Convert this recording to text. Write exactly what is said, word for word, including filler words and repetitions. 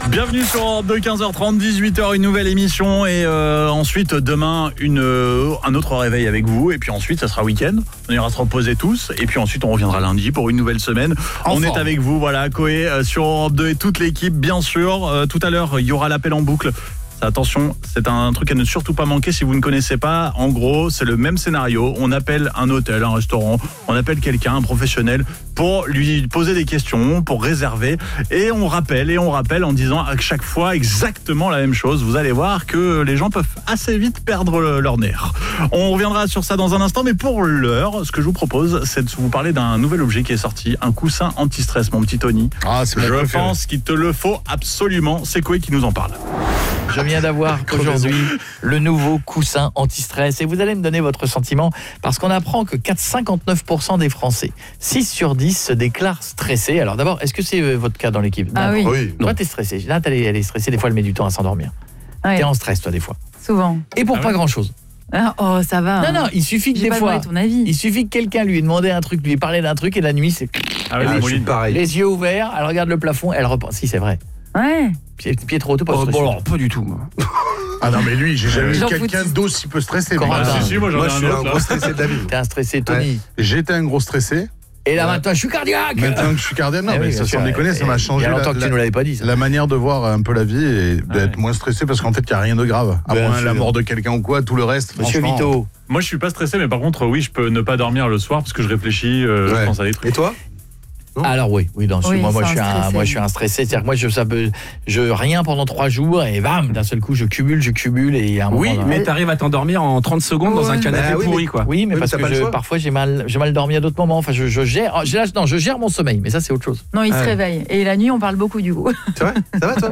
Bienvenue sur Europe deux, quinze heures trente, dix-huit heures, une nouvelle émission et euh, ensuite demain une, euh, un autre réveil avec vous et puis ensuite ça sera week-end, on ira se reposer tous et puis ensuite on reviendra lundi pour une nouvelle semaine. Enfin. On est avec vous, voilà, Koé euh, sur Europe deux et toute l'équipe bien sûr. Euh, tout à l'heure il y aura l'appel en boucle. Attention, c'est un truc à ne surtout pas manquer si vous ne connaissez pas. En gros, c'est le même scénario. On appelle un hôtel, un restaurant, on appelle quelqu'un, un professionnel, pour lui poser des questions, pour réserver. Et on rappelle, et on rappelle en disant à chaque fois exactement la même chose. Vous allez voir que les gens peuvent assez vite perdre leur nerf. On reviendra sur ça dans un instant, mais pour l'heure, ce que je vous propose, c'est de vous parler d'un nouvel objet qui est sorti, un coussin anti-stress, mon petit Tony. Ah, c'est je préféré. pense qu'il te le faut absolument. C'est Koé qui nous en parle. Je viens d'avoir aujourd'hui le nouveau coussin anti-stress et vous allez me donner votre sentiment parce qu'on apprend que cinquante-neuf pour cent des Français, six sur dix, se déclarent stressés. Alors d'abord, est-ce que c'est votre cas dans l'équipe? Ah oui. oui. Toi, t'es stressée. Là, elle est stressée. Des fois, elle met du temps à s'endormir. Ouais. T'es en stress, toi, des fois. Souvent. Et pour Ah pas ouais. grand-chose. Ah, oh, ça va. Non, hein. non, il suffit que J'ai des pas fois, demandé ton avis. il suffit que quelqu'un lui ait demandé un truc, lui ait parlé d'un truc et la nuit, c'est Ah oui, Ah, c'est je suis Moline. pareil. les yeux ouverts, elle regarde le plafond, elle repense. Si, c'est vrai. Ouais. Pietro Auto, pas Oh, stressé. bon, alors, pas du tout, moi. Ah non, mais lui, j'ai jamais vu Jean quelqu'un Foutiste. d'aussi peu stressé. Corentin. moi. Ah, si, si, moi, j'en Moi, ai je un suis un autre, là. gros stressé de la vie. T'es un stressé, Tony. Ouais. J'étais un gros stressé. Et là, Ouais. maintenant, je suis cardiaque. Maintenant que je suis cardiaque, non, Eh mais oui, ça bien sans sûr. déconner, ça m'a Et- changé Il y a la, longtemps que tu la- nous l'avais pas dit, ça. la manière de voir un peu la vie et d'être Ouais. moins stressé parce qu'en fait, il n'y a rien de grave. À Bien moins sûr. la mort de quelqu'un ou quoi, tout le reste, Monsieur franchement. Vito. Moi je suis pas stressé, mais par contre oui, je peux ne pas dormir le soir parce que je réfléchis, euh, Ouais. je pense à des trucs. Et toi? Non. Alors oui, oui, non, Oui, moi, moi, c'est je suis un un, stressé. moi, je suis un stressé. C'est-à-dire que moi, je, ça peut, je rien pendant trois jours et bam, d'un seul coup, je cumule, je cumule et à un Oui, moment. là- mais t'arrives à t'endormir en trente secondes dans un Ouais. canapé Bah oui, pourri, mais- quoi. Oui, mais Oui, parce mais t'as que pas le je- choix. parfois j'ai mal, j'ai mal dormi à d'autres moments. Enfin, je, je gère, je lâche, non, je gère mon sommeil, mais ça c'est autre chose. Non, il Ah se ouais. réveille. Et la nuit, on parle beaucoup du coup. C'est vrai? Ça va, toi?